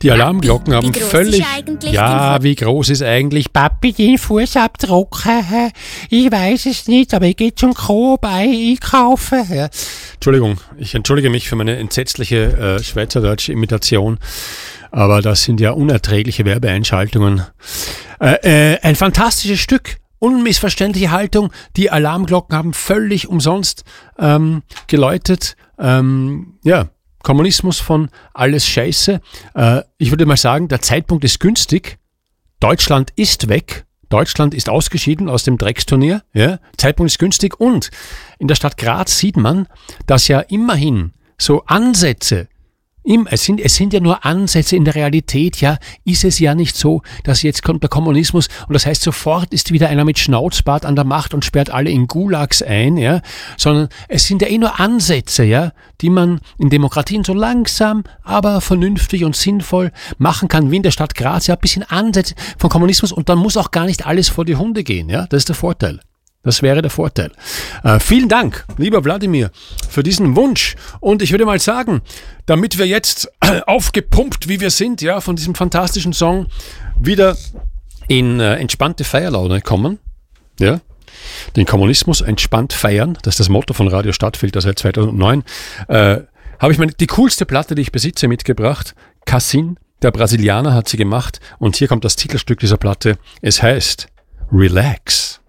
Die Alarmglocken haben völlig... Ja, wie groß ist eigentlich... Papi, den Fußabdruck? Ich weiß es nicht, aber ich gehe zum Coop einkaufen. Ja. Entschuldigung, ich entschuldige mich für meine entsetzliche Schweizerdeutsch-Imitation, aber das sind ja unerträgliche Werbeeinschaltungen. Ein fantastisches Stück. Unmissverständliche Haltung. Die Alarmglocken haben völlig umsonst geläutet. Kommunismus von alles Scheiße. Ich würde mal sagen, der Zeitpunkt ist günstig. Deutschland ist weg. Deutschland ist ausgeschieden aus dem Drecksturnier. Ja? Zeitpunkt ist günstig. Und in der Stadt Graz sieht man, dass ja immerhin so Ansätze, es sind ja nur Ansätze, in der Realität ja ist es ja nicht so, dass jetzt kommt der Kommunismus und das heißt sofort ist wieder einer mit Schnauzbart an der Macht und sperrt alle in Gulags ein, ja, sondern es sind ja nur Ansätze, ja, die man in Demokratien so langsam, aber vernünftig und sinnvoll machen kann, wie in der Stadt Graz, ja, ein bisschen Ansätze von Kommunismus und dann muss auch gar nicht alles vor die Hunde gehen, ja, das ist der Vorteil. Das wäre der Vorteil. Vielen Dank, lieber Wladimir, für diesen Wunsch. Und ich würde mal sagen, damit wir jetzt aufgepumpt, wie wir sind, ja, von diesem fantastischen Song wieder in entspannte Feierlaune kommen, ja, den Kommunismus entspannt feiern, das ist das Motto von Radio Stadtfilter seit 2009, habe ich die coolste Platte, die ich besitze, mitgebracht. Cassin, der Brasilianer, hat sie gemacht. Und hier kommt das Titelstück dieser Platte. Es heißt Relax.